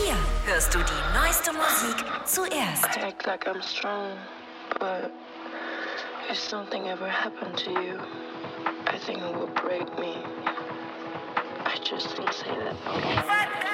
Hier hörst du die neueste Musik zuerst. I act like I'm strong, but if something ever happened to you, I think it would break me. I just don't say that.